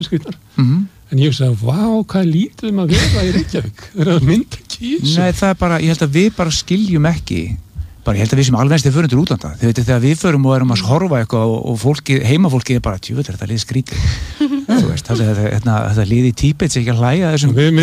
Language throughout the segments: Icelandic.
skrýtnar. En ég hugsaði, hvað lítið að vera í Reykjavík? Það mynda kísu. Nei, það bara, ég held að við bara skiljum ekki, ég held að við sem alveg þeir förum til útlanda. Þið veitir, þegar við förum og erum að horfa eitthvað og heimafólkið bara, tjúvöld, þetta liði skrítið. Þú veist, þetta liði í Tíbet sem ekki að hlæja þessum. Við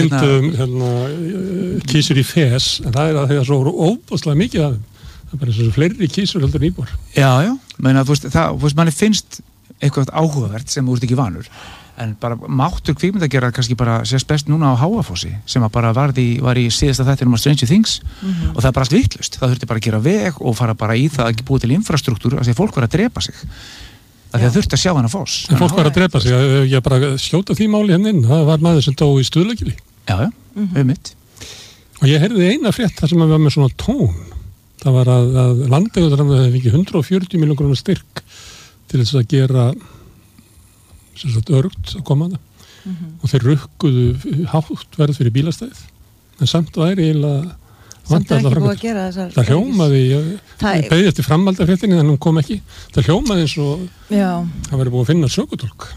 myndum kísur í Fes, en það að þegar svo óbúslega mikið af þeim. Það bara eins og fleiri kísur heldur en íbúar. Já, menna, þú veist, manni finnst eitthvað áhugavert sem þú ert ekki vanur. En bara máttur kvikmyndagerðar kannski bara sést best núna á Háafossi sem að bara var í síðasta þættinum af Stranger Things og það bara allt vitlaust. Það þurfti bara að gera veg og fara bara í það að búa til infrastruktúr af því að fólk var að drepa sig. Af því að þurfti að sjá hana foss. En fólk var að drepa sig, ég bara skjóta því máli hérna inn. Það var maður sem dó í Stuðlagili. Já, mitt. Og ég heyrði eina frétt þar sem að við var með svona tón. Það var að landeigendur hefði fengið 140 milljón króna styrk til þess að gera öruggt að koma og þeir rukkuðu hátt verð fyrir bílastæðið en samt væri eiginlega samt er ekki búið að gera þessar það hljómaði, ég beði eftir framhaldafréttinni en hún kom ekki, það hljómaði eins og það væri búið að finna sökutólk.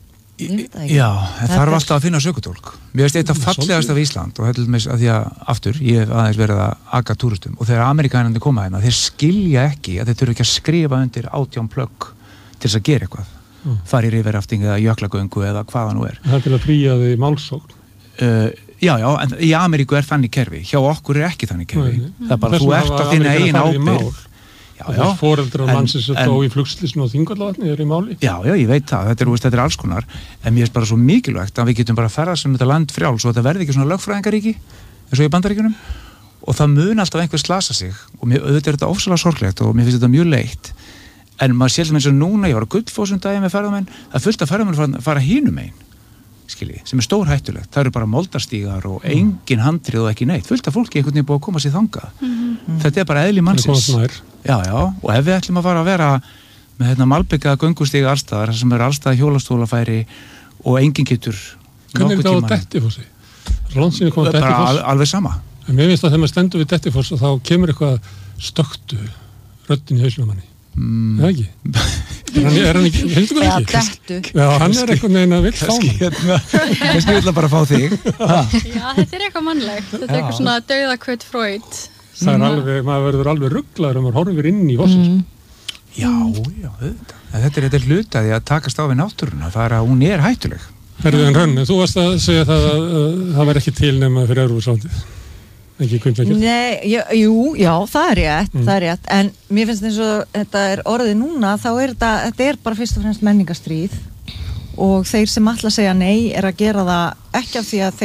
Já, en þarf alltaf að finna sökutólk. Mér veist þetta fallegast af Ísland og þetta með að því að aftur, ég hef aðeins verið að aka túristum og þegar Amerikanandi koma hérna, þeir skilja ekki að þeir þurfa ekki að skrifa undir 18 plögg til þess að gera eitthvað. Fara í riverrafting eða jöklagöngu eða hvaða nú er. Það er til að fría því málsókn. Já, en í Ameríku er þannig kerfi. Hjá okkur er ekki þannig kerfi. Það er bara, þú ert á þína eigin ábyrgð. Já. Foreldrar mannsins sem dó í flugslysinu og Þingvallavatni í máli. Já, ég veit það. Þetta er alls konar. En mér er bara svo mikilvægt að við getum bara að ferðast um þetta land frjáls og þetta verði ekki svona lögfræðingaríki eins og í Bandaríkjunum. Og það mun alltaf einhver slasa sig og auðvitað er þetta ofsalega sorglegt og mér finnst þetta mjög leitt. En maður sér eins og núna, ég var á Gullfossum daginn með ferðamenn, það fullt af ferðamenn fara hinum megin, skilji, sem er stór hættulegt. Það eru bara moldarstígar og engin handrið og ekki neitt. Fullt af fólki einhvern veginn búið að koma sér þangað. Þetta er bara eðli mannsins. Já, og ef við ætlum að fara að vera með malbikaða göngustíga allstaðar, sem eru allstaðar hjólastólafæri og enginn getur hvernig er það á Dettifossi? Ronsinu kom á Dettifoss? Alveg sama. En mér finnst að þegar maður stendur við Dettifoss þá kemur eitthvað stöktu röddin í hausnum manni. Það ekki? Er hann ekki, finnst þú það ekki? Já, hann er eitthvað neina vill fá mig. Kannski vill að bara fá þig. Já, þetta er eitthvað mannlegt. Þetta er eitthvað svona dauðakvöt Freud. Það er alveg, maður verður alveg rugglaður maður horfir inn í Vossins. Já, þetta er hlutaði að takast á við náttúruna. Það er að hún er hættuleg. Herðu en Hrönn, þú varst að segja það að það væri ekki til nema fyrir Evrópussambandið. Ekki kvimtleikir? Nei, já, það er rétt, en mér finnst eins og þetta er orðið núna, þá er þetta er bara fyrst og fremst menningarstríð og þeir sem ætla að segja nei er að gera það ekki af því að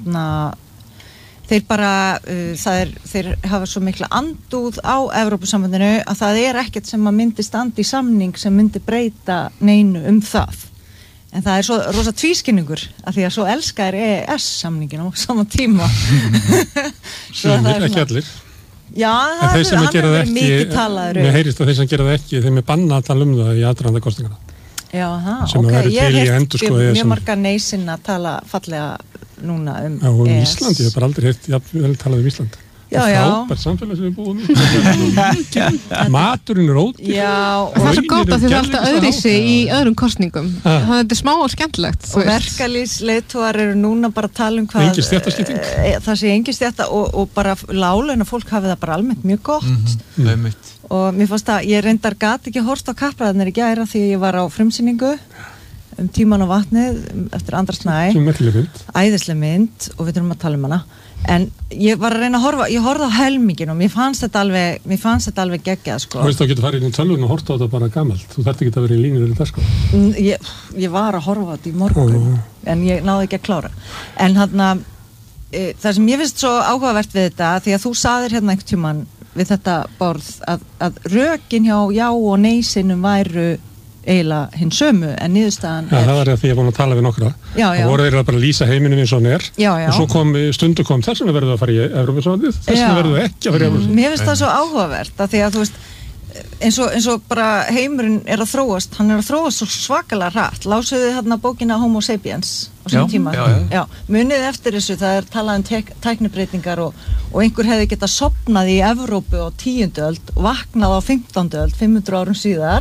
þeir bara, þeir hafa svo mikla andúð á Evrópusambandinu að það er ekkert sem að myndi standa í samning sem myndi breyta neinu það. En það er svo rosa tvískinningur af því að svo elskar EES-samningin á sama tíma. Sumir, ekki allir. Já, hann er verið mikið talaður. Mér heyrist að þeir sem gera það ekki, þeim er bannað að tala það í aðdraganda kostingana. Já, sem að verið til í endurskoða mjög marga neysinn að tala fallega núna EES. Já, Íslandi, ég hef bara aldrei heyrt vel talað Íslandi. Já. Frábært samfélag sem við búum í. Maturinn er ódýr. Já. Það er svo gott að þið velta öðrísi í öðrum kosningum. Það er smá og skemmtilegt. Og verkalýðsleiðtogar eru núna bara að tala hvað engin stéttaskipting. Það sé engin stétta og bara láglauna fólk hafi það bara almennt mjög gott. Og mér fannst að ég reyndar gat ekki horft á Kappræðarnir í gær því ég var á frumsýningu Tímann og vatnið eftir Andra Snæ. Æðisleg mynd og við þurfum að tala hana. En ég var að reyna að horfa, ég horfði á helmingin og mér fannst þetta alveg geggjað, sko. Þú veist þá getur farið inn í tölvun og horft á þetta bara gamalt. Þú þarft ekki að vera í línur í það, sko. Ég var að horfa á þetta í morgun, en ég náði ekki að klára. En það sem ég finnst svo áhugavert við þetta, því að þú sagðir hérna einhvern tímann við þetta borð að rökin hjá já og nei-sinnum væru eiginlega hinn sömu en niðurstaðan það var því ég búin að tala við nokkra og voru þeir bara að lýsa heiminum eins og hann er og svo stundu kom þess vegna verður að fara í Evrópusambandið, þess vegna verður ekki að fara í Evrópusambandið. Mér finnst það svo áhugavert að því að þú veist eins og bara heimurinn er að þróast, hann er að þróast svo svakalega hratt. Lásuðu þarna bókina Homo sapiens á þessum tíma. Já. Munið eftir þessu, það er talað tæknibreytingar og einhver hefði getað sofnað í Evrópu á 10. öld og vaknað á 15. öld 500 árum síðar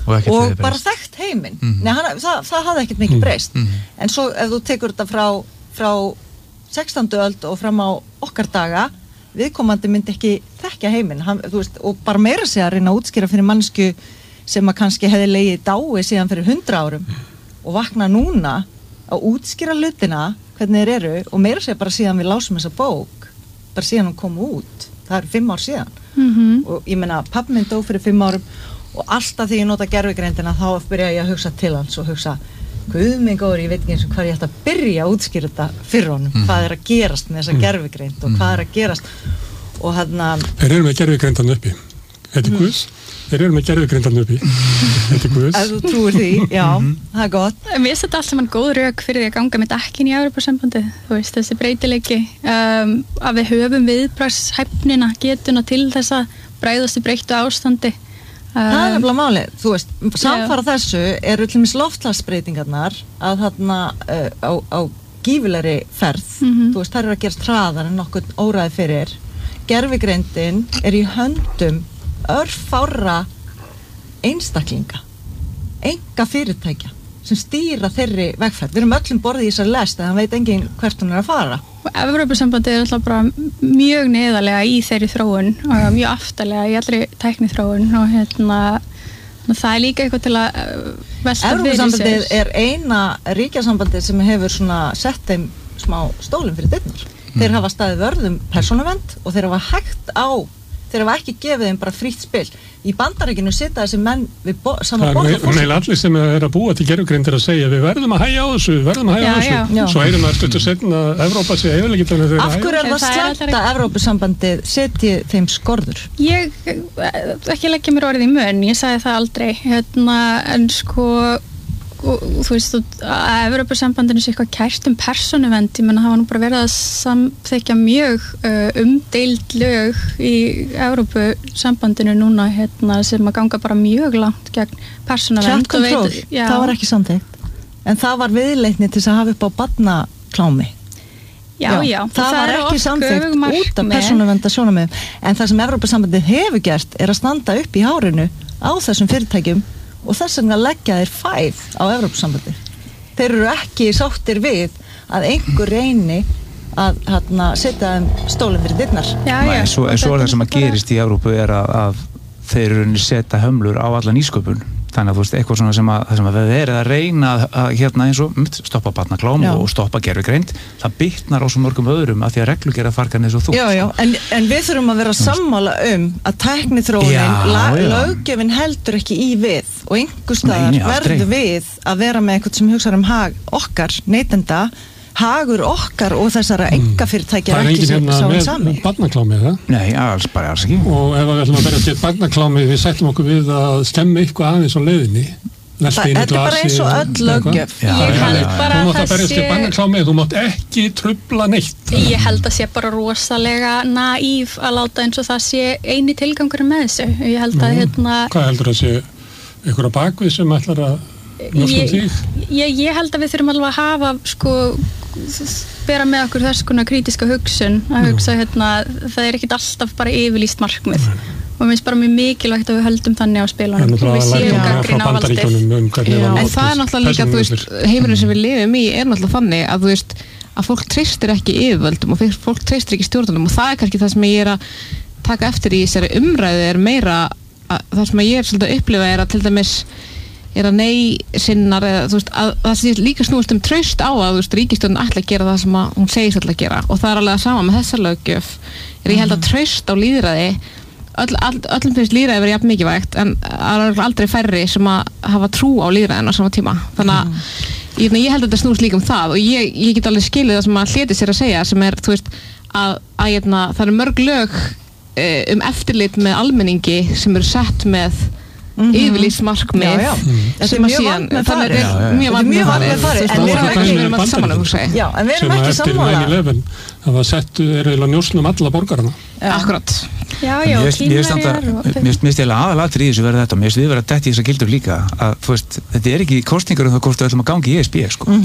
og bara þekkt heiminn. Nei, það hafði ekkert mikið breyst. En svo ef þú tekur þetta frá 16. öld og fram á okkar daga, viðkomandi myndi ekki þekkja heiminn, þú veist, og bara meira sig að reyna að útskýra fyrir mannsku sem að kannski hefði legið dái síðan fyrir 100 árum og vakna núna að útskýra hlutina, hvernig þeir eru, og meira sig bara síðan við lásum þessa bók, bara síðan hún kom út, það 5 ár síðan. Og ég meina, pabbi minn dó fyrir 5 árum og alltaf því ég nota gervigreindina þá byrja ég að hugsa til hans og hugsa, guð minn góður, ég veit ekki eins og hvað ég ætti að byrja að útskýra þetta fyrir honum, hvað að gerast með þessa gervigreind og hvað að gerast og Þeir eru með gervigreindan uppi, þetta Guðs. Þeir eru með gervigreindan uppi, þetta Guðs. Ef þú trúir því, já, það gott. Mér finnst þetta allt saman góð rök fyrir því að ganga með dekkin í Evrópusambandið, þú veist, þessi breytileiki, að við höfum viðbragðshæfnina, getuna til þess að bregðast í breyttu ástandi. Það er nefnilega málið, þú veist, samfara þessu eru til dæmis loftslagsbreytingarnar að á gífilegri ferð, þú veist, þær eru að gerast hraðar en nokkuð óræði fyrir. Gervigreindin er í höndum örfárra einstaklinga, enga fyrirtækja sem stýra þeirri vegferð. Við erum öllum borðið í þessari lest en það veit enginn hvert hún er að fara. Og Evrópusambandið er alltaf bara mjög neðarlega í þeirri þróun og mjög aftarlega í allri tækniþróun og það er líka eitthvað til að velta fyrir sér. Evrópusambandið er eina ríkjasambandið sem hefur svona sett þeim smá stólum fyrir dyrnar. Þeir hafa staðið vörðum persónuvernd og þeir hafa þeir hafa ekki gefið þeim bara frítt spil. Í Bandaríkinu sitja þessi menn við sama borð. Það er allir sem er að búa til gervigreind að segja við verðum að hægja á þessu, Svo erum að stuttu setna að Evrópa sé eiginlega ekki. Af hverju er það slæmt að Evrópusambandið setji þeim skorður? Ég ekki leggja mér orðið í munn, ég sagði það aldrei, en sko þú veist, að Evrópusambandinu sé eitthvað kært persónuvernd, ég menna það var nú bara verið að samþykkja mjög umdeild lög í Evrópusambandinu núna sem að ganga bara mjög langt gegn persónuvernd. Chat-control, það var ekki samþykkt, en það var viðleitni til að hafa upp á barnaklámi. Já, það var ekki samþykkt út af persónuverndarsjónarmiðum, en það sem Evrópusambandið hefur gert er að standa upp í hárinu á þessum fyrirtækjum og þess vegna leggja þeir fæð á Evrópusambandi. Þeir eru ekki sáttir við að einhver reyni að setja þeim stólinn fyrir dyrnar. En svo er það sem að gerist í Evrópu er að þeir eru setja hömlur á alla nýsköpun. Þannig að þú veist, eitthvað svona sem að við verið að reyna að eins og stoppa barnaklám og stoppa gervigreind, það bitnar á svo mörgum öðrum að því að reglugerðarfargan eins og þú. Já, en við þurfum að vera sammála að tækniþróunin, löggjöfin heldur ekki í við og einhvers staðar verður við að vera með eitthvað sem hugsar hag okkar, neytenda, hagur okkar og þessara einkafyrirtækja er ekki sem sami. Það er enginn með barnaklámi, það? Nei, alls ekki. Og ef við ætlum að verða til barnaklámi, við sættum okkur við að stemma eitthvað aðeins á leiðinni. Þetta er bara eins og öll löggjöf. Ég held bara að það sé... Þú mátt ekki trufla neitt. Ég held að sé bara rosalega naív að láta eins og það sé eini tilgangur með þessu. Ég held að Hvað heldur að sé einhverja bakvið sem ætlar að Ég held að við þurfum alveg að hafa bera með okkur þess konar krítiska hugsun að hugsa það er ekkit alltaf bara yfirlýst markmið og mér finnst bara mjög mikilvægt að við höldum þannig á spilunum og við séum gagnrýna á valdið. En það er náttúrulega líka, þú veist, heimurinn sem við lifum í er náttúrulega þannig að þú veist að fólk treystir ekki yfirvöldum og fólk treystir ekki stjórnum og það er kannski það sem ég er að taka eftir í þessari umræðu er meira það sem ég er svolítið að upplifa er að til dæmis er að nei-sinnar eða þú veist að það sé líka snúist traust á að þú veist ríkisstjórnin ætla að gera það sem að hún segist ætla að gera og það er alveg að sama með þessa löggjöf ég held að traust á lýðræði öllum finnst lýðræði verið jafn mikilvægt en það er aldrei færri sem að hafa trú á lýðræðin á sama tíma þannig að ég held að þetta snúist líka það og ég get alveg skilið það sem að Hléti sér að segja sem er þú veist að það eru mörg lög eftirlit með almenningi sem eru sett með yfirlýst markmið sem að síðan það er mjög vant með farið en við erum ekki saman en við erum ekki sammála það var settu er eiginlega njósnum alla borgarna akkurat mér finnst ég aðalatur í þessu verða þetta og mér finnst við verða dætt í þessa gildur líka að þú veist, þetta er ekki kostingar um það hvort við ætlum að gangi í ESB sko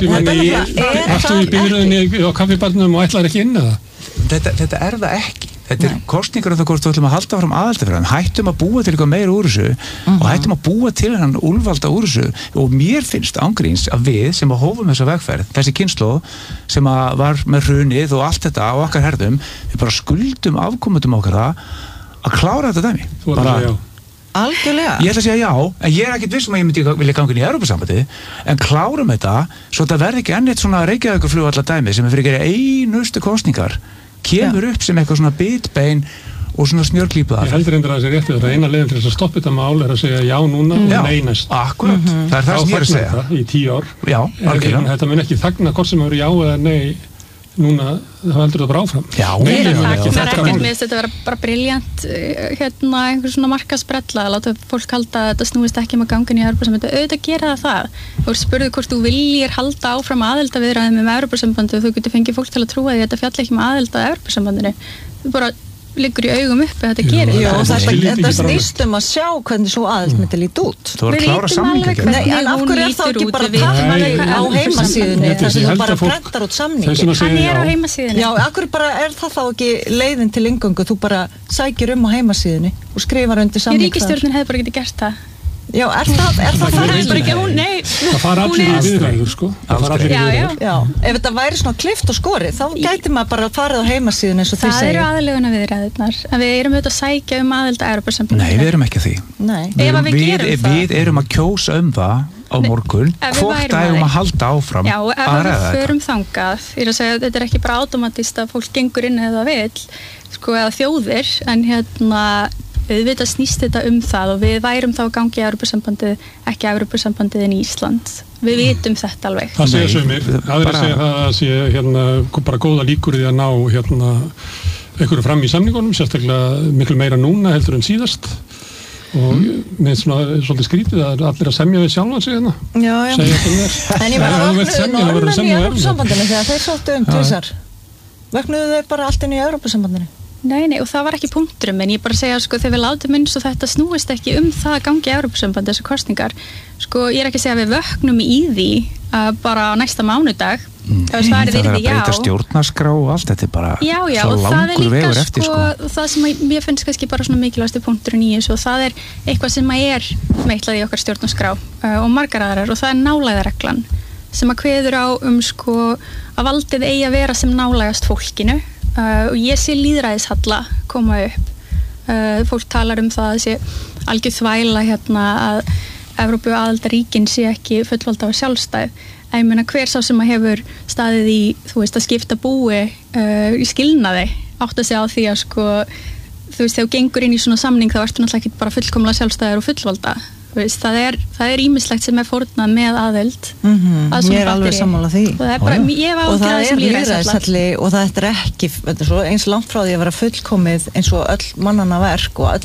Ættu í byrjuðinni á kaffibarnum og ætlar ekki inn eða? Þetta er það ekki þetta kosningar það hvort við ætlum að halda fram aðaldafræðum, hættum að búa til eitthvað meira úr þessu og hættum að búa til hann úlvalda úr þessu og mér finnst ángríns að við sem að hófum þessa vegferð, þessi kynslóð sem að var með hrunið og allt þetta á okkar herðum, við bara skuldum afkomendum okkar það að klára þetta dæmi bara algjörlega. Ég ætla að segja já, en ég ekkert viss að ég myndi vilja ganga inn í Evrópusambandið, en klárum þetta svo þetta verði ekki enn eitt svona Reykjavíkurflugvallar dæmi sem er fyrir að einustu kosningar kemur upp sem eitthvað svona bitbein og svona smjörklípaðar. Ég heldur einnig að það sé rétt þetta eina leiðin til þess að stoppa þetta mál er að segja já núna og nei næst. Akkurat, það er það sem ég er að segja. Það í 10 ár. Já, algjörlega. Þetta mun ekki þagna hvort sem eru já eða nei núna, það heldur það bara áfram. Já, þetta vera bara briljant einhver svona markasbrella að láta fólk halda að þetta snúist ekki með gangin í Evrópusambandi, auðvitað gera það og spurðu hvort þú viljir halda áfram aðildarviðræðum með Evrópusambandi og þú getur fengið fólk til að trúa því að þetta fjalla ekki með aðild að Evrópusambandinu, þú bara liggur í augum uppi að þetta gerir. Já, þetta snýst að sjá hvernig svo aðild myndi líti út. Þú var að klára samninga. Nei, en af hverju er það ekki bara tafn á heimasíðunni þar sem þú bara prentar út samningi? Hann er á heimasíðunni. Já, af hverju bara er það þá ekki leiðin til inngöngu? Þú bara sækir á heimasíðunni og skrifar undir samning þar. Ríkisstjórnin hefði bara getið gert það. Já, er það það fara allir í viðræður sko já, ef þetta væri svona klift og skorið þá gæti maður bara farið á heimasíðun eins og þið segja. Það eru aðlöguna viðræðurnar að við erum auðvitað að sækja aðild að Evrópusambandinu. Nei, við erum ekki að því. Við erum að kjósa það á morgun, hvort eigum að halda áfram að ræða þetta. Já, ef við förum þangað, ég er að segja að þetta er ekki bara automatist að fólk gengur inn eða vill, sko, eða þjóðir, en auðvitað snýst þetta það og við værum þá að gangi í Evrópusambandið, ekki Evrópusambandið inn í Ísland. Við vitum þetta alveg. Það segja sumir, aðrir segja það að sé bara góða líkur í að ná einhverju fram í samningunum, sérstaklega miklu meira núna heldur en síðast og með svona svolítið skrítið að allir að semja við sjálfan sig hérna. Já. En ég vaknuðu norðmenn í Evrópusambandinu þegar þeir sóttu tvisar. Vaknuðu þeir bara allt inn í Evrópusambandinu? Nei, og það var ekki punkturum, en ég bara segja, sko, þegar við látum eins og þetta snúist ekki það að gangi í Evrópusambandi, þessu kosningar, sko, ég er ekki að segja að við vöknum í því bara á næsta mánudag, ef svarið er því já. Það er að breyta stjórnarskrá og allt, þetta er bara svo langur vegur eftir, sko. Það sem ég finnst kannski bara svona mikilvægasti punkturinn í þessu og það er eitthvað sem er meitlað í okkar stjórnarskrá og margar aðrar og það er nálægðarreglan sem að kveður á sko, að valdið eigi að vera sem nálægast fólkinu. Og ég sé lýðræðishalla koma upp fólk talar það að sé algjör þvæla að Evrópu aðildarríkin sé ekki fullvalda og sjálfstæð ég meina hver sá sem að hefur staðið í þú veist að skipta búi í skilnaði átt að segja á því að sko þú veist þegar þú gengur inn í svona samning þá ertu náttúrulega ekki bara fullkomlega sjálfstæður og fullvalda veist, það er ýmislegt sem er fórnað með aðild ég er alveg sammála því og það er bara, og það er lýðræðishalli og það er ekki eins langt frá því að vera fullkomið eins og öll mannanna verk og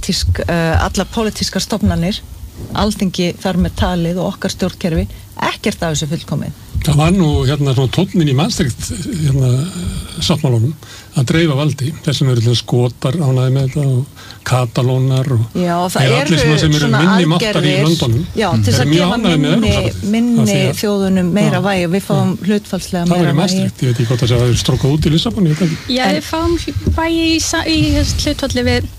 allar pólitískar stofnanir Alþingi þar með talið og okkar stjórnkerfi ekkert af þessu fullkomið. Það var nú svona tónnin í Maastricht sáttmálunum að dreifa valdi þessum eru Skotar ánægði með þetta og Katalónar og já, það eru svona aðgerðir já, til að gefa minni þjóðunum meira vægi við fáum hlutfallslega meira vægi. Það var í Maastricht, ég veit ekki hvort það sé að það er strókað út í Lissabon Já, við fáum vægi í hlutfalli við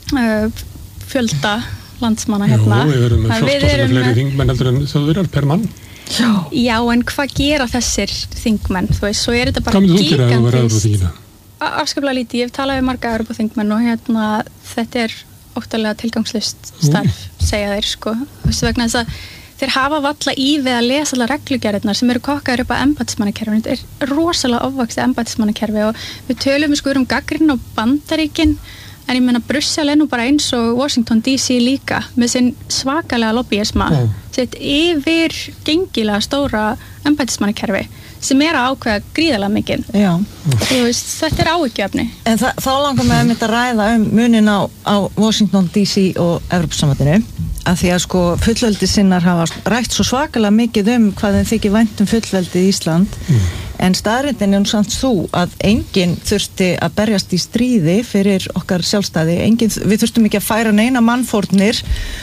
fjölda landsmanna hérna. Jú, við erum með 14 fleiri þingmenn heldur en þjóðverjar per mann. Já, en hvað gera þessir þingmenn? Þú veist, svo er þetta bara gigantískt. Hvað myndir þú gera ef þú verður Evrópuþinginu? Afskaplega lítið, ég hef talað við marga Evrópuþingmenn og hérna, þetta er óttalega tilgangslaust starf, segja þeir, sko. Þú veist, vegna þess að þeir hafa valla í við að lesa allar reglugerðirnar sem eru kokkaður upp á embættismannakerfinu. Þetta er rosalega ofvaxið embættismannakerfi og við tölum sko gagnrýni á Bandaríkin en ég meina Brussel er nú bara eins og Washington DC líka með sinn svakalega lobbyisma sitt yfir gengilega stóra embættismannakerfi sem er að ákveða gríðarlega mikið veist, þetta er áhyggjuefni En þá langar mig að ræða munin á Washington DC og Evrópusambandinu að því að sko fullveldi sinnar hafa rætt svo svakalega mikið hvað þeim þykir vænt fullveldið í Ísland en staðreyndin er samt þú að enginn þurfti að berjast í stríði fyrir okkar sjálfstæði við þurftum ekki að færa neina mannfórnir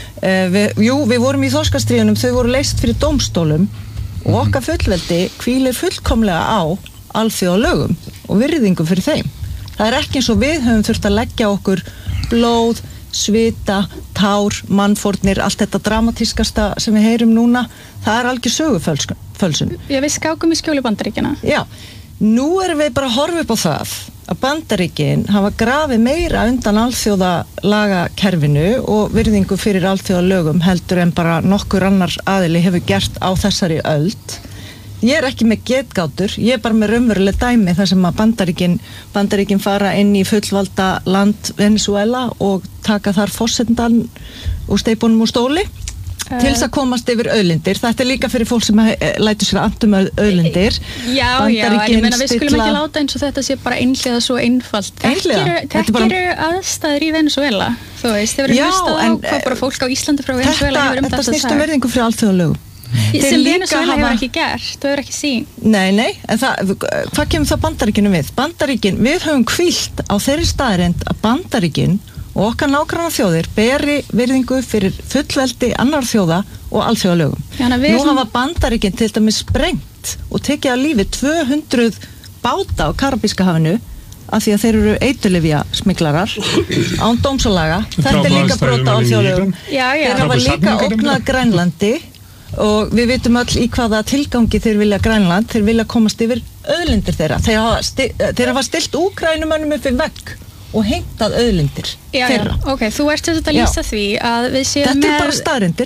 við vorum í þorskastríðunum þau voru leyst fyrir dómstólum og okkar fullveldi hvílir fullkomlega á alþjóðalögum og virðingu fyrir þeim Það ekki eins og við höfum þurft að leggja okkur blóð, svita, tár, mannfórnir, allt þetta dramatískasta sem við heyrum núna, það algjör sögufölsun. Já, við skákum í skjóli Bandaríkjanna. Já, nú erum við bara að horfa upp á það að Bandaríkin hafa grafið meira undan alþjóðalagakerfinu og virðingu fyrir alþjóðalögum heldur en bara nokkur annar aðili hefur gert á þessari öld. Ég ekki með getgátur, ég bara með raunveruleg dæmi þar sem að Bandaríkin fara inn í fullvalda land Venezuela og taka þar forsetann úr steipunum úr stóli til þess að komast yfir auðlindir. Þetta líka fyrir fólk sem lætur sér andum auðlindir. Já, en ég meina við skulum ekki láta eins og þetta sé bara einhliða svo einfalt. Tekkiru aðstæður í Venezuela, þú veist, þeir eru hlustað á hvað bara fólk á Íslandi frá Venezuela hefur þetta að snýst virðingu fyrir alþjóðalögum. Sem Venezuela hefur ekki gert, þú hefur ekki sín. Nei, en hvað kemur það Bandaríkinu við? Bandaríkin, við höfum hvílt á þeirri staðreynd að Bandaríkin og okkar nágranna þjóðir beri virðingu fyrir fullveldi annar þjóða og alþjóðalögum. Nú hafa Bandaríkin til dæmis sprengt og tekið að lífi 200 báta á Karabíska hafinu af því að þeir eru eiturlyfja smiklarar án dómsalaga. Þetta líka brot á alþjóðalögum. Þeir hafa líka ógnað Grænlandi og við vitum öll í hvaða tilgangi þeir vilja Grænland, þeir vilja komast yfir auðlindir þeirra. Þeir hafa stilt Úkrænumönnum upp við vegg og heimtað auðlindir þeirra. Ok, þú ert að lýsa því að við séum þetta með... bara staðreyndir.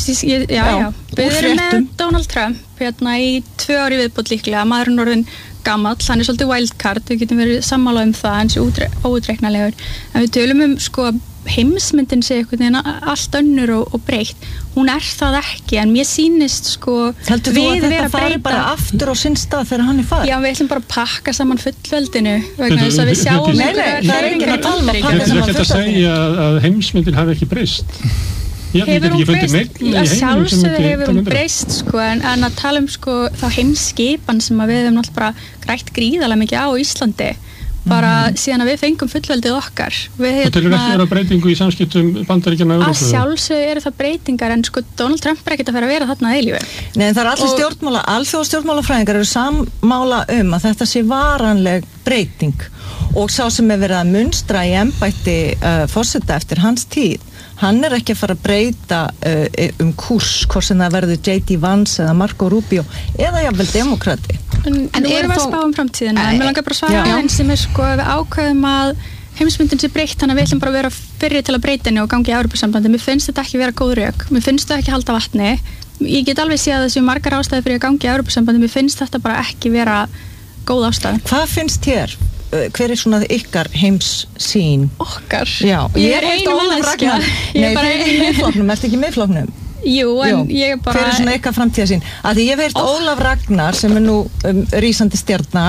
Við erum með Donald Trump hérna í 2 ári viðbót líklega, maðurinn orðinn gamall, hann svolítið wildcard, við getum verið sammála það, hann sé óútreiknanlegur. En við tölum sko heimsmyndin sé einhvern veginn allt önnur og breytt. Hún það ekki, en mér sýnist sko heldur þú að þetta fari bara aftur á sinn stað þegar hann farið? Já, við ætlum bara að pakka saman fullveldinu vegna þess að við sjáum það enginn að tala um að pakka saman fullveldinu. Þetta að segja að heimsmyndin hafi ekki breyst. Hefur hún breyst? Sjálfsögðu hefur hún breyst sko, en að tala um sko þá heimsskipan sem að við hefum náttúrulega bara grætt gríðarlega mikið á Íslandi bara síðan að við fengum fullveldið okkar. Það telur ekki vera breytingu í samskiptum Bandaríkjanna og Evrópu? Að sjálfsögðu eru það breytingar en sko Donald Trump ekkert að fara að vera þarna að eilífu. Nei, en það allir alþjóðastjórnmálafræðingar eru sammála að þetta sé varanleg breyting og sá sem verið að munstra í embætti forseta eftir hans tíð, hann ekki að fara að breyta kúrs, hvort sem það verður J.D. Vance eða Marco Rubio eða jafnvel demokrati. En nú erum við að spá framtíðina, en mér langar bara að svara aðeins sem sko við ákveðum að heimsmyndin sé breytt, þannig að við ætlum bara að vera fyrri til að breyta henni og gangi í Evrópusambandi. Mér finnst þetta ekki vera góð rök, mér finnst þetta ekki halda vatni. Ég get alveg séð að þessu margar ástæði fyrir að gangi í Evrópusambandi, mér finnst þetta bara ekki vera góð ástæði. Hvað finnst þér? Hver svona ykkar heimssýn? Okkar? Já, ég einu manneskja. Nei, þið í Miðflokknum, ertu ekki í Miðflokknum? Jú, en ég bara... Hver svona ykkar framtíðasýn? Af því ég hef heyrt Ólaf Ragnar sem nú rísandi stjarna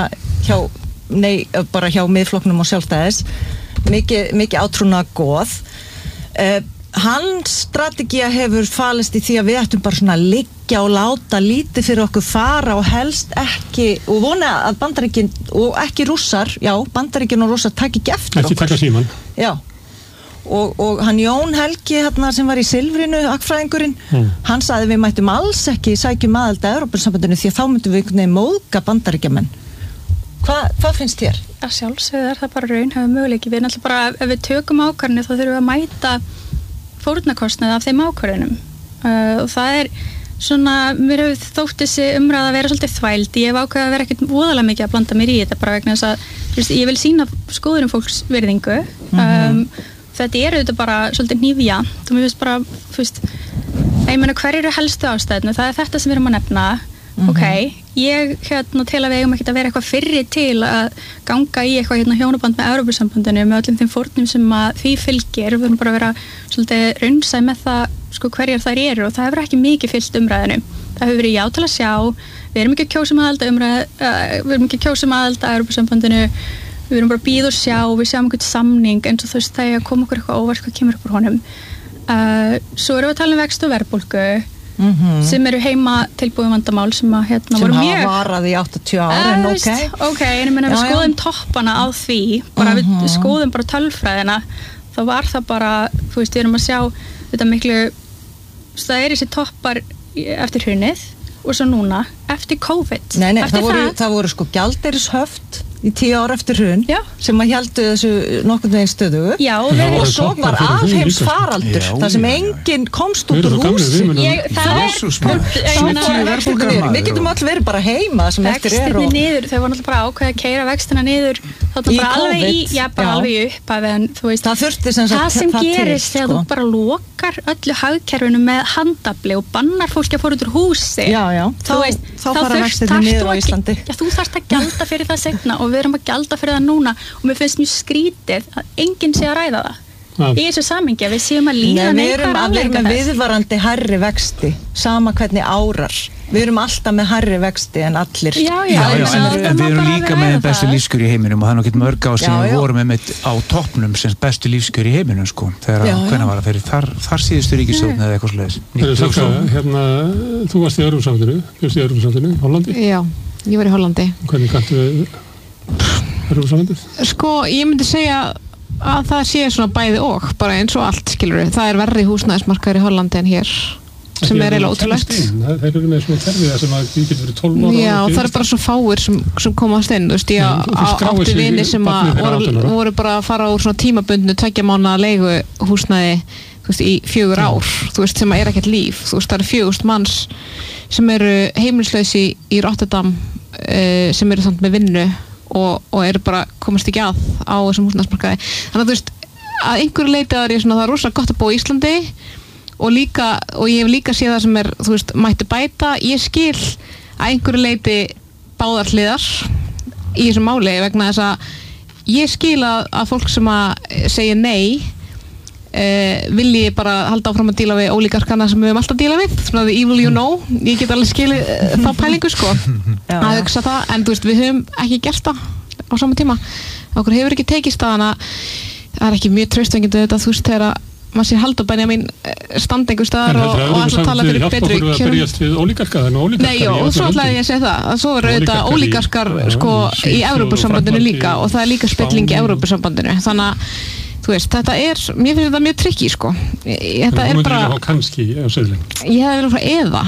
bara hjá Miðflokknum og Sjálfstæðis, mikið átrúna góð. Hans strategía hefur falist í því að við ættum bara svona að liggja og láta lítið fyrir okkur fara og helst ekki, og vona að Bandaríkin og ekki Rússar, Bandaríkin og Rússar taki ekki eftir okkur. Ekki taka síman. Já, og hann Jón Helgi sem var í Silfrinu, akfræðingurinn, hann sagði við mættum alls ekki sækjum aðild að Evrópusambandinu því að þá myndum við einhvern veginn móðga Bandaríkjamenn. Hvað finnst þér? Að sjálfsögðu það bara raunhæfur möguleiki. Við náttúrulega bara, ef við tökum ákvarðanir þá þurfum við að mæta fórnarkostnaði af þeim ákvarðunum og það svona, mér hefur þótt þessi umræða að vera svolítið þvæld. Ég hef ákveðið að vera ekkert voðalega mikið að blanda mér í þetta bara vegna þess að ég vil sýna skoðurum fólks virðingu. Þetta auðvitað bara svolítið hnífjant og mér finnst bara, ég meina hver eru helstu ástæðinu? Það þetta sem við erum að nefna. Ok, ég til að við eigum ekkert að vera eitthvað fyrri til að ganga í eitthvað hjónaband með Evrópusambandinu með öllum þeim fórnum sem að því fylgir. Við erum bara að vera svolítið raunsæ með það hverjar þær eru og það hefur ekki mikið fylgt umræðinu. Það hefur verið já til að sjá, við erum ekki að kjósa aðild að Evrópusambandinu, við erum bara að bíða og sjá og við sjáum einhvern samning eins og það er að koma okkur eitthvað óvart hvað kemur upp úr honum. Svo erum við að tala um vexti og verðbólgu sem eru heima tilbúið vandamál sem að voru mjög sem hafa varað í 80 ára en ok, en ég meina við skoðum toppana á því bara við skoðum bara tölfræðina þá var það bara, við erum að sjá þetta miklu, það þessi toppar eftir hrunið og svo núna, eftir COVID það voru sko gjaldeyrishöft í 10 ár eftir hrun sem að héldu þessu nokkurn veginn stöðugu og svo var alheims faraldur þar sem enginn komst út úr húsi við getum öll verið bara heima sem eftir vextirni niður, þau voru náttúrulega bara ákveða að keyra vextina niður bara alveg í upphafi en þú veist það sem gerist þegar þú bara lokar öllu hagkerfinu með handafli og bannar fólki að fóra út úr húsi þá fara vextirni niður á Íslandi þú þarft að gjalda fyrir það seinna og við erum að gjalda fyrir það núna og mér finnst mjög skrítið að enginn sé að ræða það í þessu samhengi við séum að líða neikvæðar afleiðingar þess. Við erum viðvarandi hærri vexti sama hvernig árar. Við erum alltaf með hærri vexti en allir. En við erum líka með bestu lífskjör í heiminum og það er nokkið mörg ár sem við vorum með á toppnum sem bestu lífskjör í heiminum sko. Þegar hvernig var það fyrir þar síðustu ríkisstjórn eða eitthvað svoleiðis. Þú varst í Evrópusambandinu, Hollandi? Já, ég var í Hollandi. Hvernig kanntu Evrópusambandið? Sko, ég myndi segja að það sé svona bæði og bara eins og allt, skilur við. Það er verri húsnæðismarkaður í Hollandi en hér sem er eiginlega ótrúlegt. Þeir eru með svona kerfið sem að því getur verið 12 ára. Já, það er bara svo fáir sem komast inn, þú veist, ég átti vini sem voru bara að fara úr svona tímabundnu 2 mánaða leiguhúsnæði, þú veist, í 4 ár, þú veist, sem er ekkert líf, þú veist, það eru 4.000 manns sem eru heimilislausi í Rotterdam sem eru samt með vinnu og eru bara komast ekki að á þessum húsnæðismarkaði. Þannig að þú veist, að einhverju leiti það er rosalega gott að búa í Íslandi og ég hef líka séð það sem er, þú veist, mætti bæta. Ég skil að einhverju leiti báðar hliðar í þessu máli vegna þess að ég skil að fólk sem að segja nei vilji bara halda áfram að díla við ólíkarkana sem við höfum alltaf að díla við, svona the evil you know. Ég get alveg skilið þá pælingu sko að hugsa það, en þú veist, við höfum ekki gert það á sama tíma. Okkur hefur ekki tekist það, þannig að það er ekki mjög traustvengjandi þetta, þú veist, þegar maður sér Halldór Benjamín standa einhver staðar og alltaf tala fyrir betri kjörum. En heldur að berjast við ólíkarka? Nei, og svo ætlaði ég að segja það, að svo eru auðvitað ólíkarskar sko í Evrópusambandinu líka og það er líka spilling í Evrópusambandinu, þannig að þú veist, mér finnst þetta mjög trikki sko. Þetta er bara kannski á seðlinn. Ég hefði viljað frá eða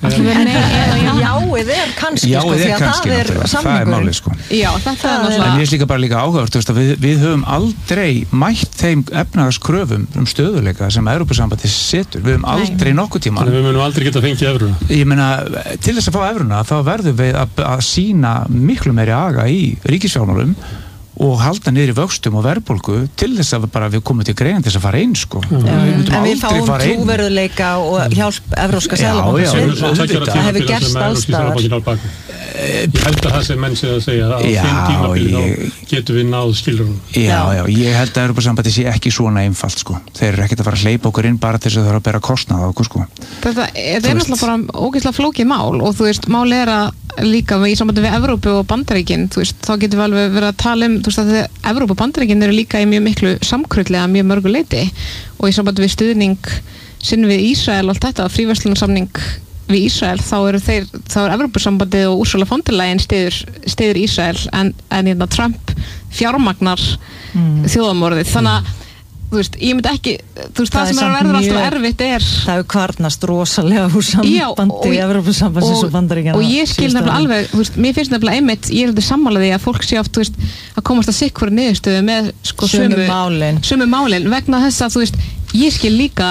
Jáið er kannski sko, því að það er samningurinn. Það er málið sko. Já, þetta er náttúrulega. En ég er líka áhugavert, þú veist, að við höfum aldrei mætt þeim efnahagskröfum stöðuleika sem Evrópusambandið setur. Við höfum aldrei nokkuð tíma. Við munum aldrei geta fengið evruna. Ég meina, til þess að fá evruna þá verðum við að sýna miklu meiri aga í ríkisfjármálum og halda niður í vöxtum og verðbólgu til þess að bara við komum til grein til þess að fara einn sko. En við fáum trúverðuleika og hjálp Evrópska seðlabankans. Það hefur gerst allstaðar. Ég held að það sem menn sé að segja að á þeim tímabili þá getum við náð skilurinn. Já, ég held að Evrópusambandið sé ekki svona einfalt sko. Þeir eru ekkert að fara að hleypa okkur inn bara til þess að það eru að bera kostnað á okkur sko. Þetta er náttúrulega bara ógeðslega flókið mál og þú veist, mál er að líka í sambandi við Evrópu og Bandaríkin, þú veist, þá getum við alveg verið að tala þú veist, að Evrópu og Bandaríkin eru líka í mjög miklu samkrullega mjög mörgu leiti og í sambandi við stuðning sinn við Ísrael og allt þetta, fríverslunarsamning við Ísrael, þá er Evrópusambandið og Ursula von der Leyen styður Ísrael en Trump fjármagnar þjóðamorðið, þannig að þú veist, ég myndi ekki, þú veist, það sem er að verða alltaf erfitt það hefur kvarnast rosalega úr sambandi í Evrópusambandsins og Bandaríkjanna. Og ég skil nefnilega alveg, þú veist, mér finnst nefnilega einmitt, ég er sammála því að fólk sé oft, þú veist, að komast að sikkvara niðurstöðu með sko sömu málin vegna þess að, þú veist, ég skil líka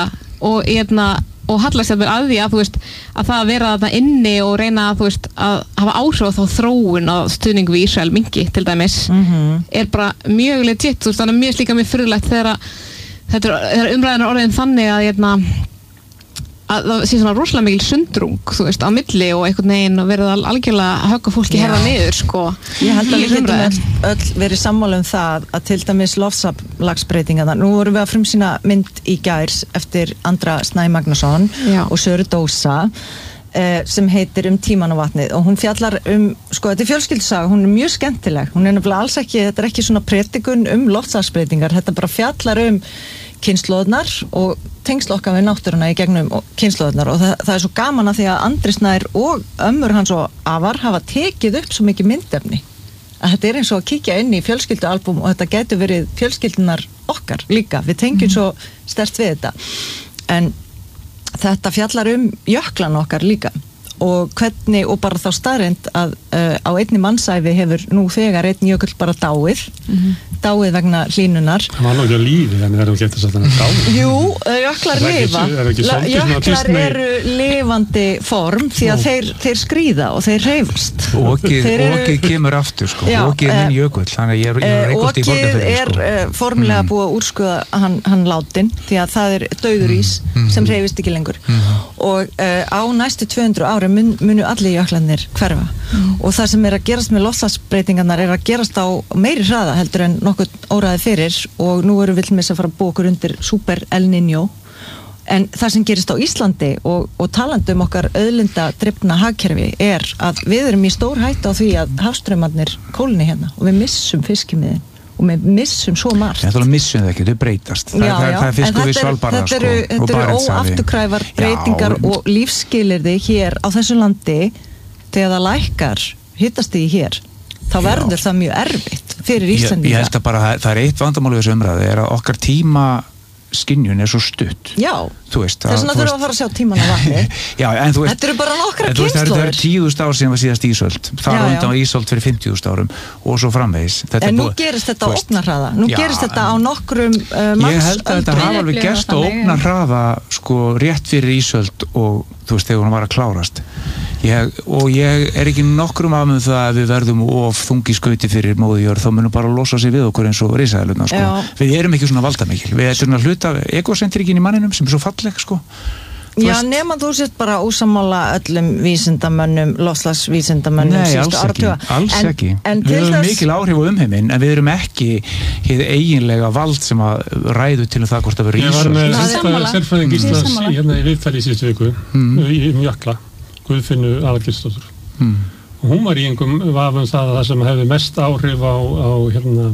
og hallast þetta að því að, þú veist, að það að vera þarna inni og reyna að, þú veist, að hafa áhrif á þá þróun á stuðning við Ísrael mingi til dæmis er bara mjög legit, þú veist, þannig að mér slíka mjög furðulegt þegar umræðan er orðin þannig að það sé svona rosalega mikil sundrung, þú veist, á milli og einhvern veginn og verið algjörlega að högga fólki herða niður, sko. Ég held að við getum öll verið sammála það að til dæmis loftslagsbreytingarnar, nú vorum við að frumsýna mynd í gærs eftir Andra Snæ Magnússon og Söru Dósa sem heitir tíman og vatnið og hún fjallar sko, þetta er fjölskyldusaga, hún er mjög skemmtileg, hún er nefnilega alls ekki, þetta er ekki svona predikun loftslagsbreytingar, þetta bara fjallar kynslóðnar og tengsl okkar við náttúruna í gegnum kynslóðnar og það er svo gaman að því að Andri Snær og ömmur hans og afar hafa tekið upp svo mikið myndefni að þetta er eins og að kíkja inn í fjölskyldualbúm og þetta getur verið fjölskyldunar okkar líka, við tengjum svo sterkt við þetta en þetta fjallar jöklan okkar líka og hvernig, og bara þá staðreynd að á einni mannsævi hefur nú þegar einn jökull bara dáið vegna hlýnunar. Það var náttúrulega lífi, þannig að það ekki eftir að það dáið. Jú, jöklar lifa. Jöklar eru lifandi form því að þeir skríða og þeir hreyfast. Okið kemur aftur, sko. Okið er minn jökull, þannig að ég er reykvöld í Borgarfirði, sko. Okið er formlega búið að úrskurða hann látin, því að það er dauður ís sem hreyfist ekki lengur. Og á næstu 200 ári munu allir jöklarnir hverfa. Og það sem er að gerast með loftslagsbreytingarnar er að gerast á meiri hraða heldur en nokkuð óræði fyrir og nú erum við til með að fara að búa okkur undir super El Niño en það sem gerist á Íslandi og talandi okkar auðlinda drifna hagkerfi er að við erum í stór hættu á því að hafstraumarnir kólni hérna og við missum fiskimiðin og við missum svo margt. Það missum það ekki, þau breytast. Það er fiskur við Svalbarða, sko. Þetta eru óafturkræfar breytingar og lífsskilyrði hér á þessu landi þegar það lækkar hitastig hér. Þá verður það mjög erfitt fyrir Íslendinga. Ég held að bara það er eitt vandamál við þessu umræðu er að okkar tíma skynjun er svo stutt. Já, þess vegna þurfum að fara að sjá tíman á vatni. Já, en þú veist, þetta eru bara nokkra kynslóðir. Það eru 10.000 ár síðan var síðast ísöld. Það var undan ísöld fyrir 50.000 árum og svo framvegis. En nú gerist þetta á ógnarhraða. Nú gerist þetta á nokkrum mannsöldum. Ég held að þetta hafa alveg gerst á ógnarhraða sko rétt fyrir ísöld og þú veist, þegar hún var að klárast. Ég er ekki nokkrum af það að við verðum of þungi skauti fyrir móðujörð, þá munum bara losa sig við okkur eins og risaeðlurnar, sko. Við erum ekki svona valdamikil. Við erum að hluta egocentrikin í manninum sem er svo falleg, sko. Já, nema þú sért bara ósammála öllum vísindamönnum, loftslagsvísindamönnum síðustu áratuga. Nei, alls ekki. Við höfum mikil áhrif á umheiminn, en við erum ekki hið eiginlega vald sem að ræðu til það hvort að vera Ég var með sérfræðing Íslands hérna í viðtali í síðustu viku, í Jökla, Guðfinnu Aðalgeirsdóttur. Og hún var í engum vafum það sem hefði mest áhrif á hérna,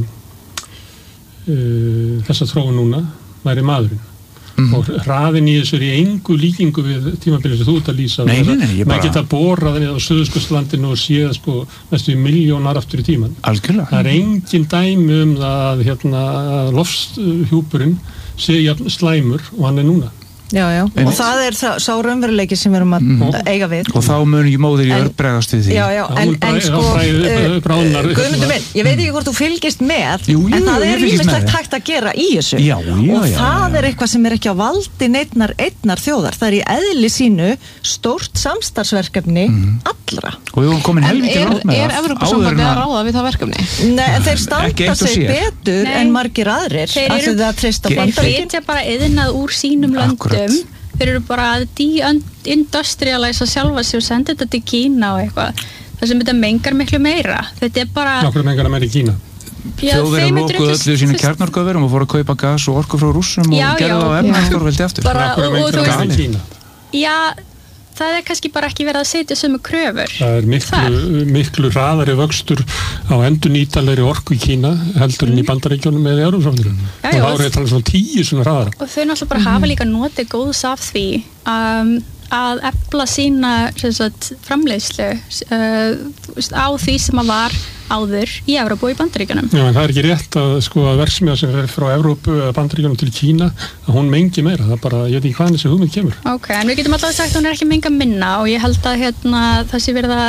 þessa þróun núna, væri maðurinn. Og hraðin í þessu er í engu líkingu við tímabilið sem þú ert að lýsa. Maður geta borað á Suðurskautslandinu og séð sko næstu milljónar aftur í tíman. Algjörlega. Það er engin dæmi það að loftshjúpurinn sé jafn slæmur og hann er núna. Já, og það er sá raunveruleiki sem við erum að eiga við. Og þá mun ég móðir í bregðast við því. Já, en sko, Guðmundur minn, ég veit ekki hvort þú fylgist með, en það er ýmislegt hægt að gera í þessu. Og það er eitthvað sem er ekki á valdi einnar þjóðar. Það er í eðli sínu stórt samstarfsverkefni allra. Og við erum komin helviti langt með það. Er Evrópusambandið að ráða við það verkefni? Nei, en þeir standa sig betur en margir aðrir. Þeir flytja bara iðnað úr sínum löndum. Þeir eru bara að de-industrialisa sjálfa sig og senda þetta til Kína og eitthvað. Það sem þetta mengar miklu meira. Þetta er bara... Nákvæmlega mengar það meira í Kína. Þjóðir að lokuð öllu sínu kjarnorkuverum og fóru að kaupa gas og orku frá Rússum og gerðu það á efnahagsstórveldi aftur. Nákvæmlega mengar það meira í Kína. Já, það er kannski bara ekki verið að setja sömu kröfur. Það er miklu hraðari vöxtur á endurnýtanlegri orku í Kína heldur en í Bandaríkjunum eða í Evrópusambandinu. Og þá er þetta svona 10 svona hraðara. Og þau náttúrulega bara hafa líka notið góðs af því að efla sína framleiðslu á því sem að var áður í Evrópu og í Bandaríkjunum. Já, en það er ekki rétt að sko að verksmiðja sem er frá Evrópu eða Bandaríkjunum til Kína að hún mengi meira. Það er bara, ég veit ekki hvaðan þessi hugmynd kemur. Ok, en við getum alltaf sagt að hún er ekki menga minna og ég held að það sé verið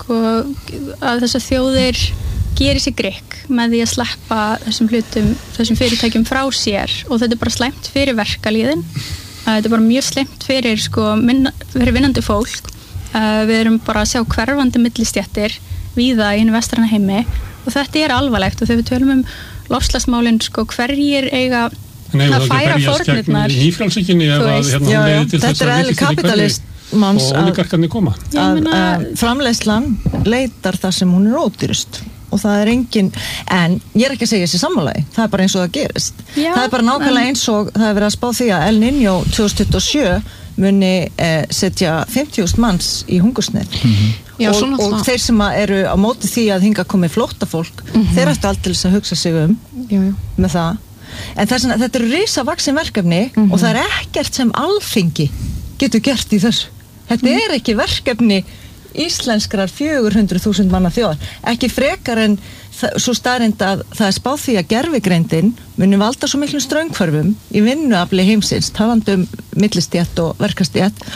að þessar þjóðir geri sér grikk með því að sleppa þessum fyrirtækjum frá sér og þetta er bara slæmt fyrir verkalýðin. Þetta er bara mjög slæmt fyrir vinnandi fólk. Við erum bara að sjá hverfandi millistéttir víða í vestræna heimi og þetta er alvarlegt og þegar við tölum loftslagsmálin hverjir eiga að færa fórnirnar nýfrjálshyggju þetta er eðli kapitalistmanns og oligarkarnir koma að framleiðslan leitar það sem hún er ódýrust og það er engin, en ég er ekki að segja þessi sammálagi, það er bara eins og það gerist það er bara nákvæmlega eins og það er verið að spá því að El Niño 2027 muni setja 50.000 manns í hungursneyð og þeir sem eru á móti því að hinga komið flóttafólk þeir ættu aldrei að hugsa sig með það en þetta eru risavaxin verkefni og það er ekkert sem alþingi getur gert í þessu þetta er ekki verkefni íslenskrar 400.000 manna þjóðar ekki frekar en svo staðreynd að það er spáð því að gervigreindin muni valda svo miklum straumhvörfum í vinnuafli heimsins talandi millistétt og verkastétt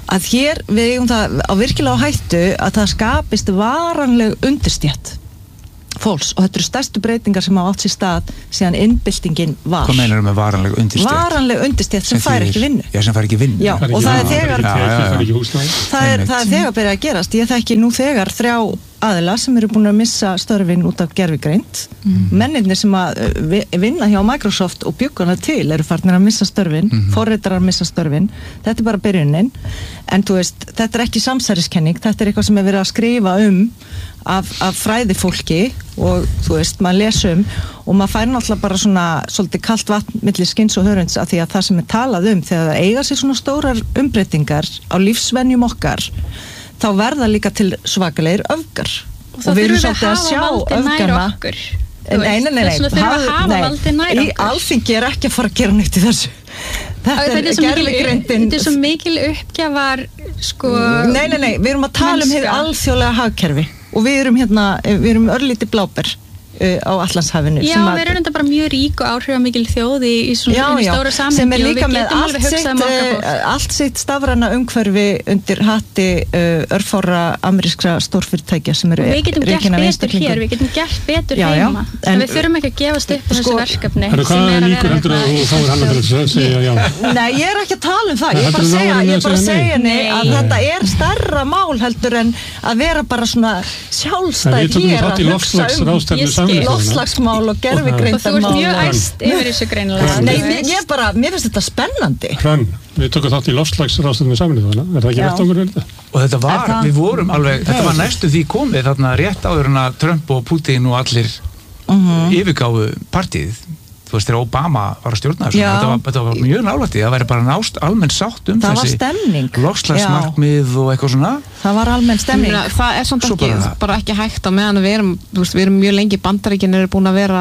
að hér við eigum það á virkilega á hættu að það skapist varanleg undirstétt fólks og þetta eru stærstu breytingar sem hafa átt sér stað síðan innbyltingin var. Hvað meinar með varanleg undirstétt? Varanleg undirstétt sem fær ekki vinnu. Já, sem fær ekki vinnu. Já, og það er þegar það er þegar byrjað að gerast. Ég þekki nú þegar 3 aðila sem eru búin að missa störfin út af gervigreind. Mennirnir sem að vinna hjá Microsoft og bjuggana til eru farnir að missa störfin, forritarar að missa störfin. Þetta er bara byrjunin. En þú veist, þetta er ekki samsæriskenning, þetta er eitthvað sem er verið að skrifa af fræðifólki og þú veist, maður les og maður fær náttúrulega bara svona svolítið kalt vatn milli skinns og hörunds af því að það sem er talað þegar það eiga sér svona stórar umbreytingar á lífsvenjum okkar þá verða líka til svakalegir öfgar og við erum svolítið að sjá öfgana Nei, Alþingi er ekki að fara að gera neitt í þessu Þetta er svo mikil uppgjafar sko... Nei, við erum að tala hið alþjóðlega hagkerfi og við erum örlítið bláber á Atlantshafinu. Já, við erum þetta bara mjög rík og áhrifamikil þjóð í stóra samhengi sem er líka með allt sitt stafræna umhverfi undir hatti örfára amerískra stórfyrirtækja sem eru við getum gert betur hér, við getum gert betur heima en við þurfum ekki að gefast upp á þessu verkefni Hvað er líkur heldur að þú fáir hana til að segja já? Nei, ég er ekki að tala það ég er bara að segja að þetta er stærra mál heldur en að vera bara svona sjálfstæð hér að hugsa loftslagsmál og gervigreindarmál og þú ert mjög æst yfir þessu greinilega Nei, mér finnst þetta spennandi Hrönn, við tökum þátt í loftslagsráðstefnu Sameinuðu þjóðanna, er það ekki vettvangur verið það? Og þetta var, við vorum alveg, þetta var næstu því komið þarna rétt áður en að Trump og Putin og allir yfirgáfu partíð þú veist, þegar Obama var að stjórna þessu þetta var mjög nálægt það væri bara nást almenn sátt þessi loftslagsmarkmið og eitthvað svona það var almenn stemning það er samt ekki, bara ekki hægt á meðan við erum mjög lengi, Bandaríkin eru búin að vera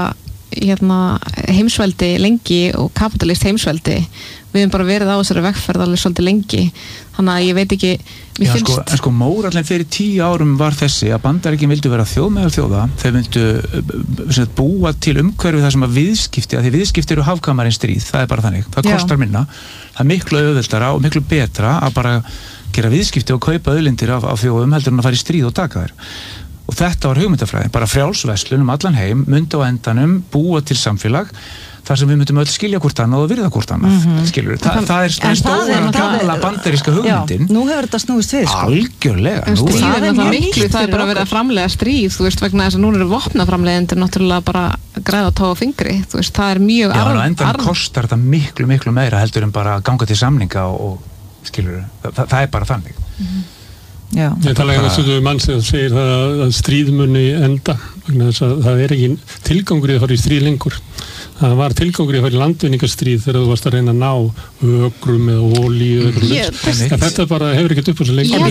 heimsveldi lengi og kapitalist heimsveldi við hefum bara verið á þessari vegferð alveg svolítið lengi þannig að ég veit ekki en sko mórallin fyrir 10 árum var þessi að Bandaríkin vildu vera þjóð meðal þjóða þau vildu búa til umhverfi þar sem að viðskipti að því viðskipti eru hafkamarinn stríð, það er bara þannig það kostar minna, það er miklu auðveldara og miklu betra að bara gera viðskipti og kaupa auðlindir af þjóðum heldur en að fara í stríð og taka þær og þetta var hugmyndafræði, bara frjálsverslun allan heim, myndi á endanum búa til samfélag þar sem við myndum öll skilja hvort annað og virða hvort annað skilur, það er stóra gamla bandaríska hugmyndin nú hefur þetta snúist við sko. Algjörlega stríð er náttúrulega miklu, það er bara verið að framlega stríð þú veist vegna þess að núna eru vopnaframlegendur náttúrulega bara græða tá á fingri þú veist, það er mjög endan kostar þetta miklu meira heldur en bara að ganga til samninga og skilur, það er bara þannig Ég tala ekki að mann sem segir að stríðmunni enda vegna þess að það er ekki tilgangur í að fara í stríð lengur það var tilgangur í að fara í landvinningastríð þegar þú varst að reyna að ná ökrum eða olíu en þetta bara hefur ekkert upp á sig lengur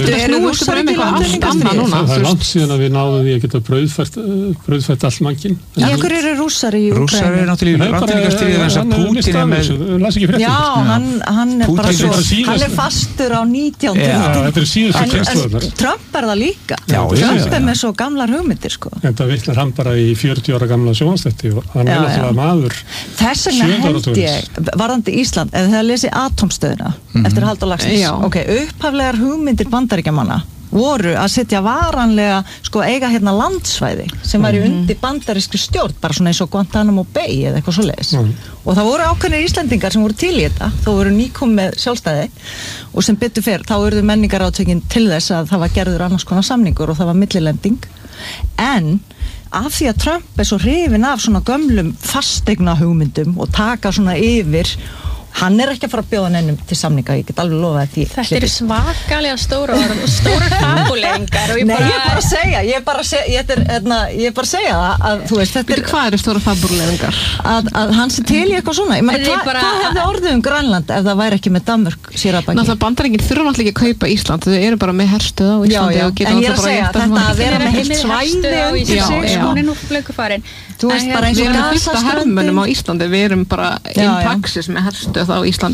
það er langt síðan að við náðum því að geta brauðfætt all mannkinn Hver eru rússar í Úkraínu? Rússar eru náttúrulega í landvinningastríð þess að Putin er með hann er fastur á 19. Þetta er síðustu kynslóðnar Trump er það líka Trump er með svo gamlar hugmyndir Þetta vitnar hann bara í 40 ára gamla sjónvarpsþætti og hann er náttúrulega maður Þess vegna held ég, varðandi Ísland ef þið lesi Atómstöðina eftir Halldór Laxness upphaflegar hugmyndir Bandaríkjamanna voru að setja varanlega eiga hérna landsvæði sem væri undir bandarískri stjórn bara svona eins og Guantanamo Bay eða eitthvað svoleiðis og það voru ákveðnir Íslendingar sem voru til í þetta þó voru nýkom með sjálfstæði og sem betur fer þá urðu menningarátökin til þess að það var gerður annars konar samningur og það var millilending en af því að Trump er svo hrifinn af svona gömlum fasteigna hugmyndum og taka svona yfir hann er ekki að fara að bjóða neinum til samninga ég get alveg lofað því Þetta eru svakalega stóra orð og stóra fabulengar Nei, ég er bara að segja að þú veist þetta Hvað eru stóra fabulengar? Að hann sé til í eitthvað svona Hvað hefði orðið Grænland ef það væri ekki með Danmörk sér að baki? Náttúrulega Bandaríkin þurfa náttúrulega ekki að kaupa Ísland þau eru bara með herstöð á Íslandi og en ég er að segja þetta að vera með heilt svæði undir sig hún er nú flökufarin Þú veist bara eins og Við erum fullt af hermönnum á Íslandi við erum bara in praxis með herstöð á Íslandi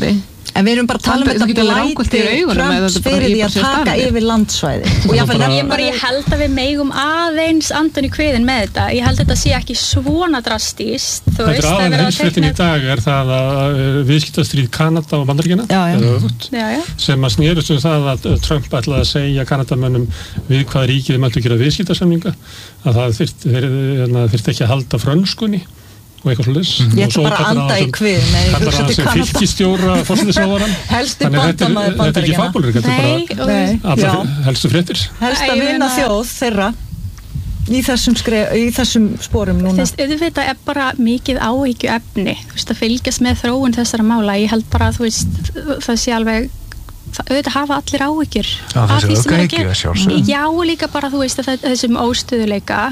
En við erum bara að tala um þetta blæti Trumps fyrir því að taka yfir landsvæði. Og ég held að við megum aðeins andan í kviðin með þetta. Ég held að þetta sé ekki svona drastíst. Þetta er aðeins heimsfréttin í dag er það að viðskiptastríð Kanada og Bandaríkjanna sem að snerust það að Trump ætlaði að segja Kanadamönnum við hvaða ríki þeir mættu gera viðskiptasamninga, að það þyrfti ekki að halda frönskunni og eitthvað svolítið. Ég ætla bara að anda í kvið kallar hann sem fylkistjóra forsætisráðherrann. Helsti bandamaður Bandaríkjanna. Þetta er ekki fabúlur, þetta er bara allar helstu fréttir. Helst að vinna þjóð þeirra í þessum sporum núna. Auðvitað er bara mikið áhyggjuefni, að fylgjast með þróun þessara mála. Ég held bara að það sé alveg auðvitað hafa allir áhyggjur af því sem er að gera. Já, líka bara þessum óstöðuleika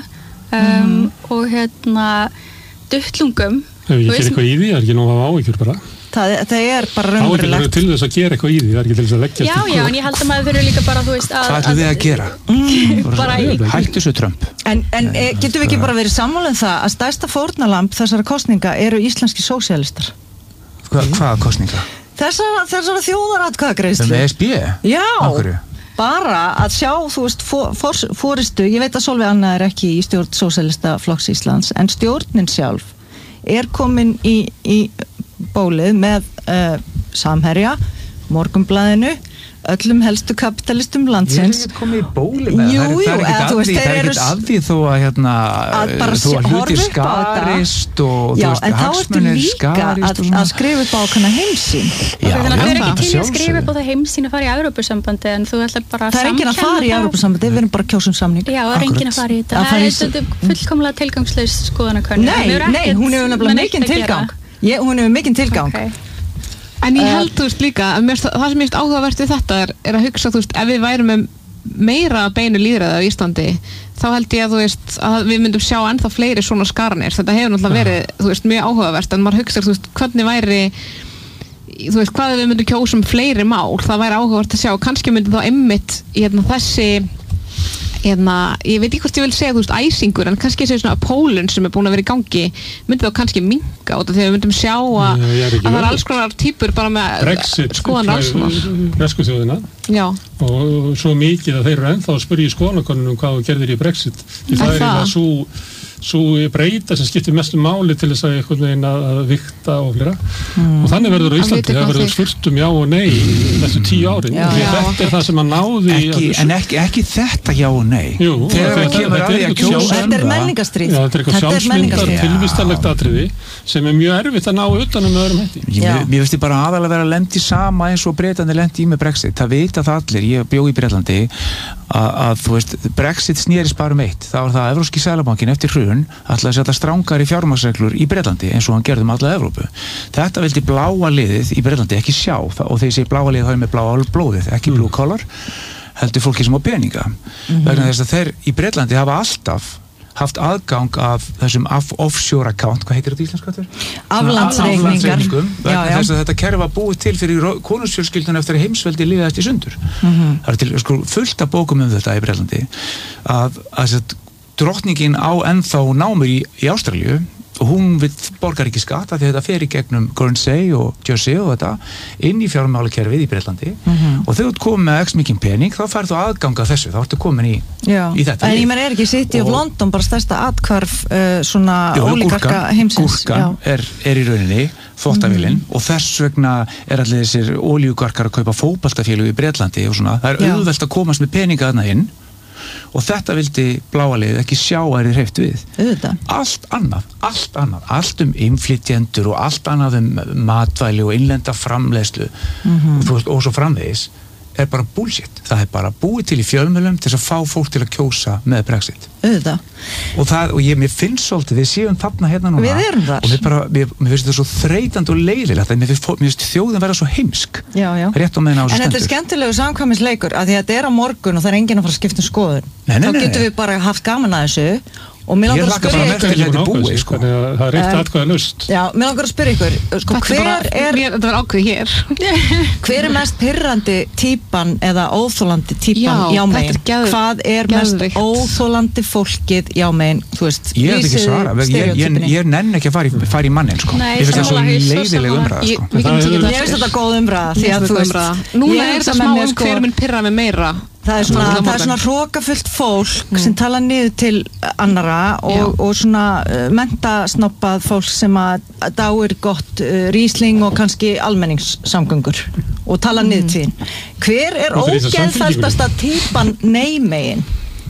og duttlungum. Ef ég ger eitthvað í því, það er ekki nóg að hafa áhyggjur bara. Það er bara raunverulegt. Áhyggjur eru til þess að gera eitthvað í því, það er ekki til þess að leggja. Já, en ég held að maður þurfi líka bara, Hvað ætlum við að gera? Hættu svo Trump. En getum við ekki bara verið sammála um það að stærsta fórnarlamb þessara kosninga eru íslenski sósíalistar? Hvaða kosninga? Þessara þjóðaratkvæðagreiðslu. Með SB? Já. Bara að sjá, fóristu, ég veit að Sólveig Anna er ekki í stjórn Sósíalistaflokks Íslands, en stjórnin sjálf er komin í bólið með Samherja, Morgunblaðinu, öllum helstu kapitalistum landsins. Ég er ekki komið í bólið með það. Það er ekkert að því þó að hlutir skarist og hagsmunir skarist. Að skrifa upp á ákveðna heimsýn. Þannig að þau eru ekki til að skrifa upp á það heimsýn að fara í Evrópusambandi, en þú ætlar bara að samkenna. Það er enginn að fara í Evrópusambandi, við erum bara að kjósa samning. Já, það er enginn að fara í þetta. Það er fullkomlega tilgangslaus skoðanakönnun. Nei, hún hefur nefnilega mikinn tilgang. En ég held, líka, það sem ég veist áhugavert við þetta er að hugsa, ef við værum með meira beinu lýðræði á Íslandi, þá held ég að við myndum sjá ennþá fleiri svona skaranir. Þetta hefur náttúrulega verið, mjög áhugavert, en maður hugsa, hvernig væri, hvað við myndum kjósa fleiri mál, það væri áhugavert að sjá, kannski myndum þá einmitt þessi, ég veit ekki hvort ég vil segja æsingur, en kannski þessi svona pólun sem er búin að vera í gangi myndi þá kannski minnka út af því að við myndum sjá að það er alls konar típur bara með skoðan alls Bresku þjóðina og svo mikið að þeir eru ennþá að spyrja í skoðanakönnunum hvað þú gerðir í Brexit því það er eiginlega svo breyta sem skiptir mestu máli til þess að einhvern veginn að vikta og flera og þannig verður á Íslandi, það verður spurt já og nei þessu 10 árin þetta er það sem að náði en ekki þetta já og nei þegar það kemur að því að kjósa þetta er menningarstríð þetta er eitthvað sjálfsmyndar tilvistarlegt atriði sem er mjög erfitt að ná utanum með öðrum hætti Mér finnst ég bara aðalega vera að lendi sama eins og Bretarnir lendi í með Brexit það vita það allir, ég bjó í Bretlandi að þú veist, Brexit snerist bara eitt, það var það að Evrópski seðlabankinn eftir hrun ætlaði að setja strangari fjármagnsreglur í Bretlandi eins og hann gerði alla Evrópu. Þetta vildi bláa liðið í Bretlandi ekki sjá og þegar ég segi bláa liðið þá er með bláa blóðið, ekki blue collar, heldur fólki sem á peninga. Vegna þess að þeir í Bretlandi hafa alltaf haft aðgang af þessum offshore account, hvað heitir þetta í íslensku? Aflandsreikningum. Vegna þess að þetta kerfi var búið til fyrir konungsfjölskylduna eftir að heimsveldi liðast í sundur. Það er til fullt af bókum þetta í Bretlandi að drottningin á ennþá námur í Ástralíu og hún borgar ekki skatt af því þetta fer í gegnum Guernsey og Jersey og þetta inn í fjármálakerfið í Bretlandi og þegar þú komið með x mikinn pening þá færðu þú aðgang af þessu, þá ertu komin í þetta. En ég menn er ekki City of London bara stærsta atkvarf svona ólíkarka heimsins? Gúrkan er í rauninni þvottavélinn og þess vegna er allir þessir olíugarkar að kaupa fótboltafélög í Bretlandi og svona, það er auðvelt að komast með peninga þarna inn og þetta vildi bláa liðið ekki sjá að þeir hreyft við. Allt annað, allt innflytjendur og allt annað matvæli og innlenda framleiðslu og svo framvegis er bara bullshit. Það er bara búið til í fjölmiðlum til þess að fá fólk til að kjósa með Brexit. Og mér finnst svolítið, við séum þarna hérna núna við erum þar. Og mér finnst þetta svo þreytandi og leiðilegt að mér finnst þjóðin vera svo heimsk. Rétt á meðan á þessu stendur. En þetta er skemmtilegu samkvæmisleikur að því að þetta er á morgun og það er enginn að fara að skipta skoðun. Þá getum við bara haft gaman að þessu og mér langar að spyrja ykkur það er eitt atkvæðalaust. Já, mér langar að spyrja ykkur sko, þetta var ákveð hér hver er mest pirrandi típan eða óþolandi típan já megin? Hvað er mest óþolandi fólkið já megin? Þú veist, ég hef ekki svara ég nenn ekki að fara í mannin sko. Nei, ég finnst það svo leiðileg umræða sko. Ég finnst þetta góð umræða því að þú veist núna er þetta smá hver mun pirra með meira. Það er svona hrókafullt fólk sem tala niður til annara og svona mentasnoppað fólk sem að dáir gott Riesling og kannski almenningssamgöngur og tala niður til þín. Hver er ógeðfelldasta típan neymegin?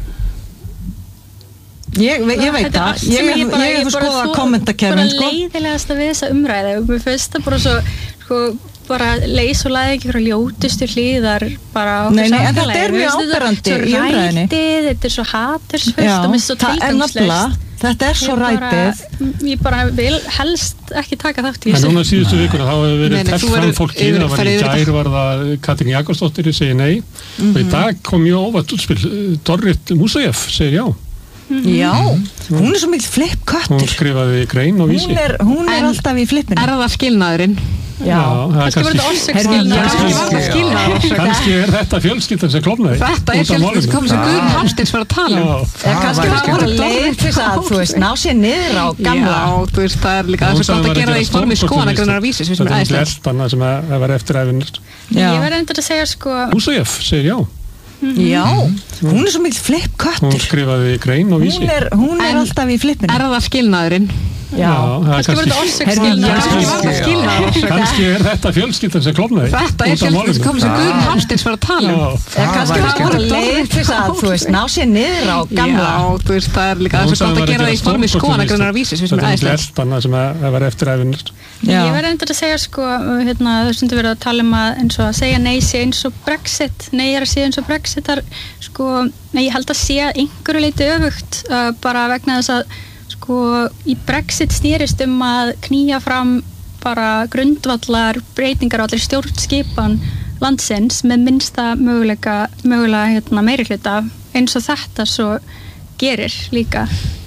Ég veit það. Ég hef skoðað kommentakerfin sko. Bara leiðilegasta við þessa umræðu. Mér finnst það bara svo bara leys og laði ekki frá ljótustu hlýðar bara á Nei, en þetta er mjög áberandi í umræðinni. Þetta er svo hatursfullt og mér er svo tilgangslöst. Þetta er svo rætið. Ég bara vil helst ekki taka þátt í þessu. En núna síðustu vikuna þá hefur verið teft fram fólkið, það var í gær var það Katrín Jakobsdóttir segi nei og í dag kom mjög óvært útspil Dorrit Musaev segir já. Já, hún er svo mikil flippköttur. Hún skrifaði grein á Vísi. Hún er alltaf í flippinu. Er það skilnaðurinn? Já, kannski er þetta fjölskyldan sem klofnaði. Þetta er fjölskyldan sem kom sem Guðrún Hafsteins var að tala kannski var það leið til að þú veist, ná sér niður á gamla. Já, þú veist, það er líka það er svo gott að gera það í formi skoðanagreinar á Vísi sem er æðislegt. Þetta sem að vera eftiræfinir. Ég verði endur að segja sko Musaev segir já. Já, hún er svo mikil flippköttur. Hún skrifaði grein á Vísi. Hún er alltaf í flippinu. Er það skilnaðurinn? Já, kannski er þetta fjölskyldan sem klofnaði. Þetta er fjölskyldan sem kom sem Guðrún Hafsteins var að tala kannski var það leið til að þú veist, ná sér niður á gamla. Já, þú veist, það er líka það er svo gott að gera það í formi skoðanagreinar á Vísi sem er æðislegt. Þetta sem að vera eftiræfinir. Ég verði endur að segja sko það stundur verið að tala að eins og að segja nei sé eins og Brexit nei er að segja eins og Brexitar sko, ég held að sé einhverju leiti öfugt bara vegna þess að sko í Brexit snýrist að knýja fram bara grundvallar breytingar á allir stjórnskipan landsins með minnsta mögulega meirihluta eins og þetta svo gerir líka.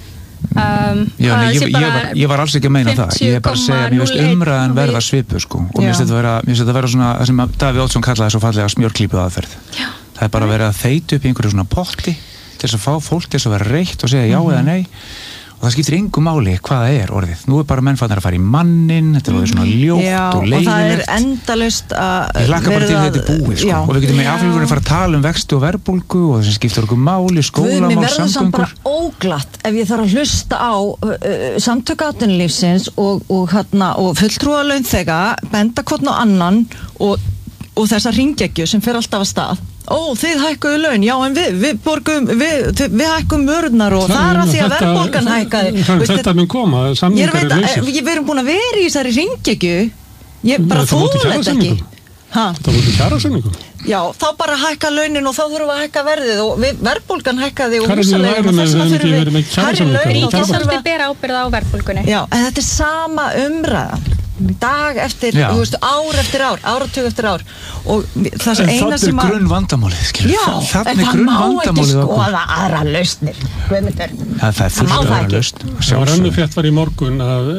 Ég var alls ekki að meina það. Ég er bara að segja að mér finnst umræðan verða svipu sko og mér finnst þetta vera svona það sem Davíð Oddsson kallaði svo fallega smjörklípu aðferð. Það er bara að vera að þeyta upp í einhverju svona potti til þess að fá fólk til þess að vera reitt og segja já eða nei og það skiptir engu máli hvað það er orðið. Nú er bara menn farnir að fara í mannin, þetta er svona ljótt og leiðilegt. Já, og það er endalaust að ég hlakka bara til þetta er búið sko. Og við getum með aflífurinn að fara að tala um vexti og verðbólgu og þessi skiptir okkur máli, skólamál, samgöngur. Mér verður samt bara óglatt ef ég þarf að hlusta á samtök atvinnulífsins og fulltrúa launþega, benda hvorn og annan og þessa hringekju sem fer alltaf að stað. Þið hækkuðu laun, já en við borgum, við hækkum vörurnar og það er að því að verðbólgan hækkaði. Þetta mun koma, samningar er lausir. Við erum búin að vera í þessari hringekju, ég bara þóla þetta ekki. Það voru kjarasamningum. Já, þá bara hækka launin og þá þurfum við að hækka verðið og verðbólgan hækkaði og húsaleigan og þess vegna þurfum við hærri laun. Ríkisvaldið bera ábyrgð á verðbólgunni. Já, en þetta er sama umræðan. Dag eftir, þú veist, ár eftir ár, áratug eftir ár og það er eina sem að... En það er grunnvandamálið, skilur. Já, en það má ekki skoða aðra lausnir. Það er fullt aðra lausn. Það var önnur frétt var í morgun að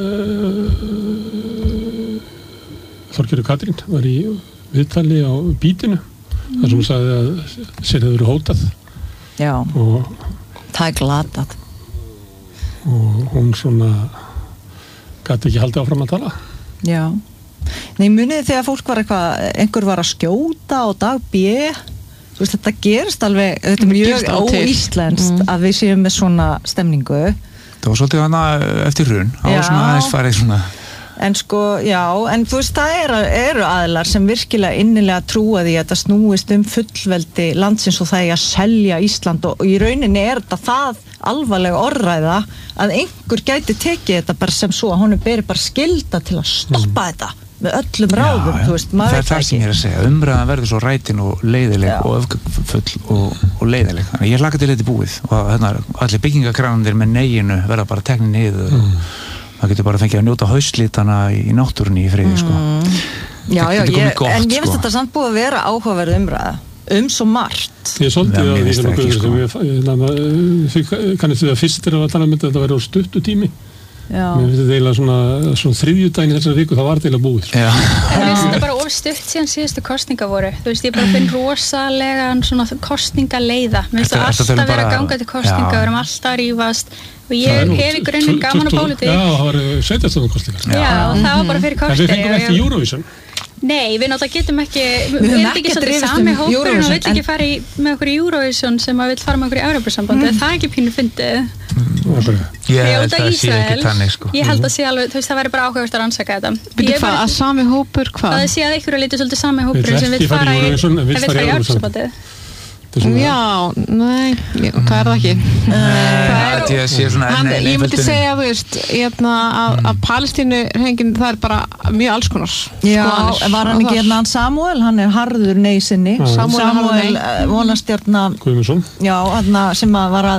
Þorgerður Katrín var í viðtali á Bítinu þar sem hún sagði að sér hefur verið hótað. Já, það er glatað. Og hún svona gæti ekki haldið áfram að tala. Já. Nei, munið þegar fólk var einhver var að skjóta á dag B, þú veist, þetta gerist alveg, þetta er mjög óíslenskt að við séum með svona stemningu. Það var svolítið hana eftir hrun, svona aðeins farið svona. En sko, já, en þú veist, það eru aðilar sem virkilega innilega trúa því að þetta snúist fullveldi landsins og það er að selja Ísland og í rauninni er þetta það alvarlega orðræða að einhver gæti tekið þetta bara sem svo að honum beri bara skylda til að stoppa þetta með öllum ráðum, þú veist, maður veit ekki. Það er það sem ég er að segja, umræðan verður svo rætin og leiðileg og öfgafull og leiðileg. Þannig ég hlakka til þetta búið og allir byggingakránandir með neginu verða bara teknir niður og það getur bara fengið að njóta hauslítana í náttúrunni í friði, sko. Já, en ég finnst þetta samt búið að vera áhugaverð umræða. svo margt. Ég svolítið á því sem ég kannist við að fyrst að tala um þetta verið á stuttu tími. Mér finnst þetta eiginlega svona þriðjudaginn í þessari viku, þá var þetta eiginlega búið. En mér finnst þetta bara of stutt síðan síðustu kosninga voru. Þú veist, ég bara finn rosalega svona kosningaleiða. Mér finnst það alltaf vera að ganga til kosninga, við erum alltaf að rífast og ég hef í grunninn gaman á pólitík. Já, það var sveitarstjórnarkosningar. Já, og það var bara fyrir korteri. En við fengum ekki Eurovision. Nei, við náttúrulega getum ekki, við erum ekki svolítið sami hópurinn og vill ekki fara með okkur í Eurovision sem að vill fara með okkur í Evrópusambandi, það er ekki pínu fyndið. Ég held að það sé ekki þannig, sko. Ég held að sé alveg, þú veist, það væri bara áhugavert að rannsaka þetta. Byrju hvað, að sami hópur, hvað? Það sé að ykkur er litið svolítið sami hópurinn sem vill fara í Evrópusambandi. Já, nei, hvað er það ekki? Ég myndi segja, þú veist, að Palestínuhreyfingin, það er bara mjög alls konar. Já, var hann ekki hann Samuel, hann er harður nei sinni. Samuel vonastjarna Guðmundsson. Já, sem var